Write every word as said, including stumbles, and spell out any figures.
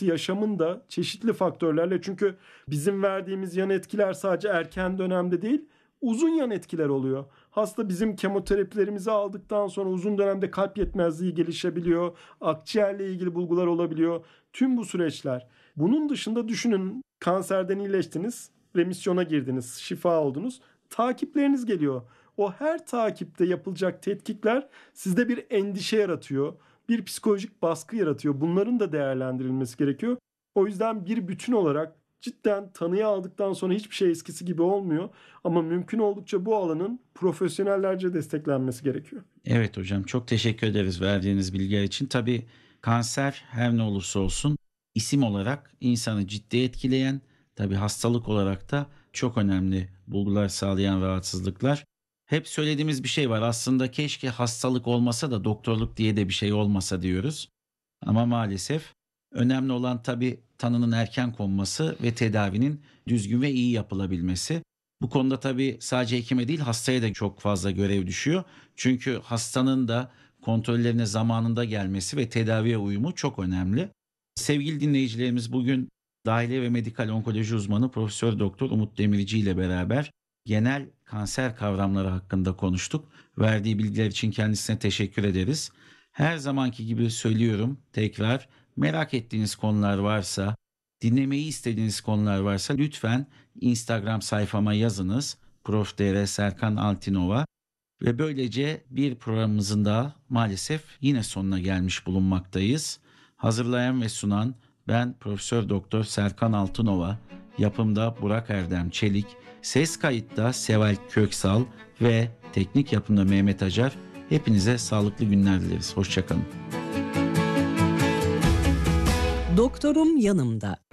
sonrası yaşamın da çeşitli faktörlerle, çünkü bizim verdiğimiz yan etkiler sadece erken dönemde değil, uzun yan etkiler oluyor. Hasta bizim kemoterapilerimizi aldıktan sonra uzun dönemde kalp yetmezliği gelişebiliyor, akciğerle ilgili bulgular olabiliyor. Tüm bu süreçler. Bunun dışında düşünün, kanserden iyileştiniz, remisyona girdiniz, şifa oldunuz. Takipleriniz geliyor. O her takipte yapılacak tetkikler sizde bir endişe yaratıyor. Bir psikolojik baskı yaratıyor. Bunların da değerlendirilmesi gerekiyor. O yüzden bir bütün olarak cidden tanıyı aldıktan sonra hiçbir şey eskisi gibi olmuyor. Ama mümkün oldukça bu alanın profesyonellerce desteklenmesi gerekiyor. Evet hocam, çok teşekkür ederiz verdiğiniz bilgiler için. Tabii kanser her ne olursa olsun isim olarak insanı ciddi etkileyen, tabii hastalık olarak da çok önemli bulgular sağlayan rahatsızlıklar. Hep söylediğimiz bir şey var, aslında keşke hastalık olmasa da doktorluk diye de bir şey olmasa diyoruz. Ama maalesef önemli olan tabii tanının erken konması ve tedavinin düzgün ve iyi yapılabilmesi. Bu konuda tabii sadece hekime değil, hastaya da çok fazla görev düşüyor. Çünkü hastanın da kontrollerine zamanında gelmesi ve tedaviye uyumu çok önemli. Sevgili dinleyicilerimiz, bugün dahiliye ve medikal onkoloji uzmanı Profesör Doktor Umut Demirci ile beraber genel kanser kavramları hakkında konuştuk. Verdiği bilgiler için kendisine teşekkür ederiz. Her zamanki gibi söylüyorum tekrar, merak ettiğiniz konular varsa, dinlemeyi istediğiniz konular varsa lütfen Instagram sayfama yazınız. Prof. Dr. Serkan Altinova. Ve böylece bir programımızın da maalesef yine sonuna gelmiş bulunmaktayız. Hazırlayan ve sunan ben Profesör Doktor Serkan Altınova, yapımda Burak Erdem Çelik, ses kayıtta Seval Köksal ve teknik yapımda Mehmet Acar. Hepinize sağlıklı günler dileriz. Hoşçakalın. Doktorum yanımda.